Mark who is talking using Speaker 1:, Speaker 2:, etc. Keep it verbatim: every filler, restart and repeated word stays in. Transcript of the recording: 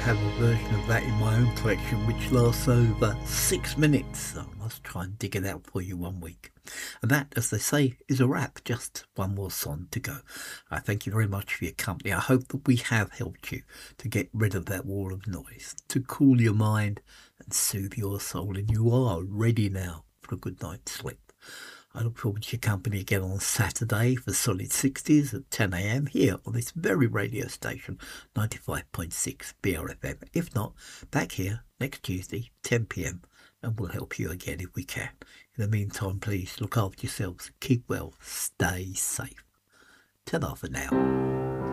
Speaker 1: have a version of that in my own collection which lasts over six minutes, so I must try and dig it out for you one week. And that, as they say, is a wrap. Just one more song to go. I thank you very much for your company. I hope that we have helped you to get rid of that wall of noise, to cool your mind and soothe your soul, and you are ready now for a good night's sleep. I look forward to your company again on Saturday for Solid sixties at ten a m here on this very radio station, ninety-five point six B R F M. If not, back here next Tuesday, ten p m, and we'll help you again if we can. In the meantime, please look after yourselves, keep well, stay safe. Ta-ra for now.